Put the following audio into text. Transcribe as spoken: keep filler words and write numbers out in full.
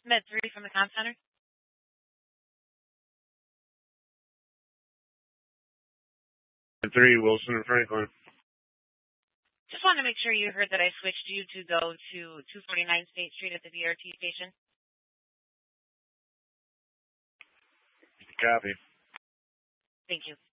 Med three from the Comm Center. Med three, Wilson and Franklin. Just wanted to make sure you heard that I switched you to go to two forty-nine State Street at the V R T station. Copy. Thank you.